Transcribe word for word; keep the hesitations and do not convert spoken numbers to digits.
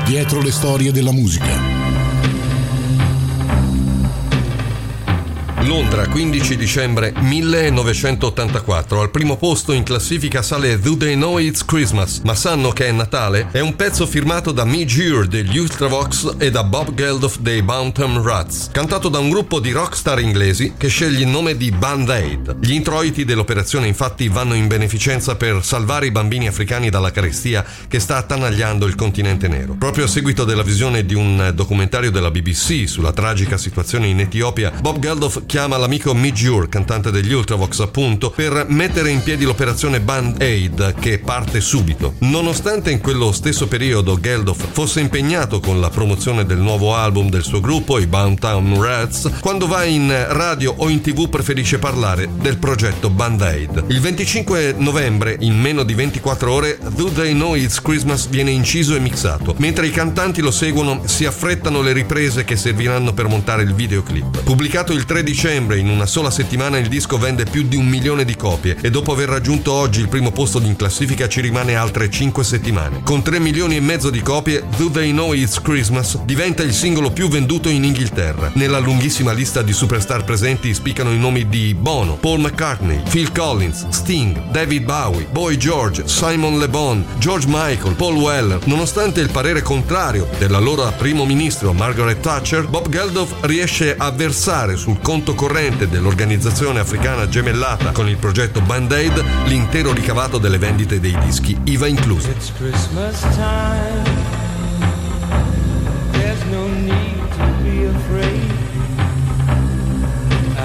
Dietro le storie della musica. Londra, quindici dicembre millenovecentottantaquattro. Al primo posto in classifica sale Do They Know It's Christmas? Ma sanno che è Natale? È un pezzo firmato da Midge Ure degli Ultravox e da Bob Geldof dei Bantam Rats, cantato da un gruppo di rockstar inglesi che sceglie il nome di Band Aid. Gli introiti dell'operazione infatti vanno in beneficenza per salvare i bambini africani dalla carestia che sta attanagliando il continente nero. Proprio a seguito della visione di un documentario della B B C sulla tragica situazione in Etiopia, Bob Geldof chiama l'amico Midge Ure, cantante degli Ultravox appunto, per mettere in piedi l'operazione Band Aid, che parte subito. Nonostante in quello stesso periodo Geldof fosse impegnato con la promozione del nuovo album del suo gruppo, i Bantam Rats, quando va in radio o in tv preferisce parlare del progetto Band Aid. Il venticinque novembre, in meno di ventiquattro ore, Do They Know It's Christmas viene inciso e mixato. Mentre i cantanti lo seguono, si affrettano le riprese che serviranno per montare il videoclip. Pubblicato il tre dicembre, in una sola settimana il disco vende più di un milione di copie e dopo aver raggiunto oggi il primo posto in classifica ci rimane altre cinque settimane. Con tre milioni e mezzo di copie, Do They Know It's Christmas diventa il singolo più venduto in Inghilterra. Nella lunghissima lista di superstar presenti spiccano i nomi di Bono, Paul McCartney, Phil Collins, Sting, David Bowie, Boy George, Simon Le Bon, George Michael, Paul Weller. Nonostante il parere contrario dell'allora primo ministro Margaret Thatcher, Bob Geldof riesce a versare sul conto corrente dell'organizzazione africana gemellata con il progetto Band Aid l'intero ricavato delle vendite dei dischi, I V A inclusi. It's Christmas time. There's no need to be afraid.